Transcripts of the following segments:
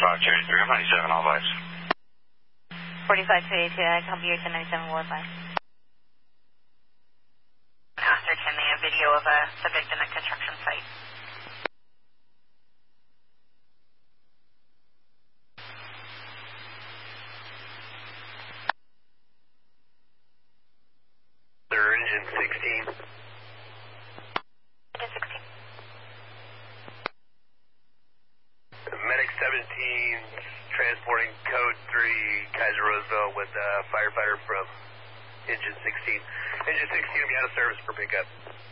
Fox Cherry 3, I'm 97, all vibes. 45-282, I can help you here, 1097, Ward 5. Ascertain a video of a subject in a construction site. They're engine 16. Engine 16. Medic 17 transporting code 3 Kaiser Roseville with a firefighter from engine 16. Engine 16 will be out of service for pickup.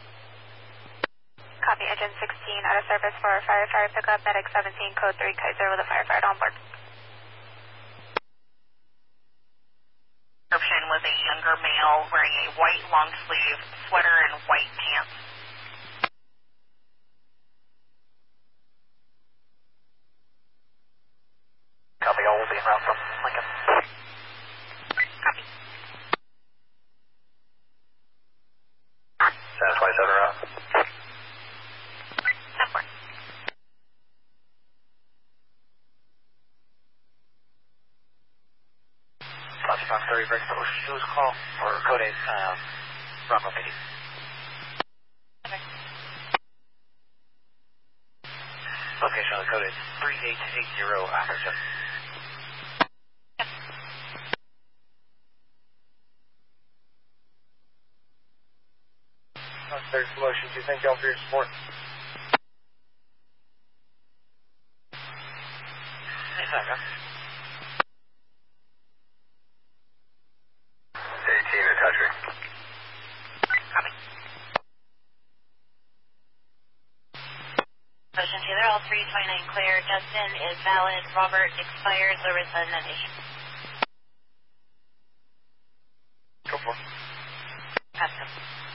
Copy, engine 16 out of service for firefighter pickup. Medic 17 code 3 Kaiser with a firefighter on board. Description was a younger male wearing a white long sleeve sweater and white pants. Copy, all will be en route from Lincoln. Copy. Sound 27 route. 10-4. Fox 30, break for shoes call or code 8 Bravo PD. Okay. Location of the code is 3880 Atherton. There's promotions. You thank y'all for your support. Anytime, man. 18 to touch me. Copy. Ocean Taylor, all 329 clear. Justin is valid. Robert expired. Larissa, non-issue. Go for it. Pass him.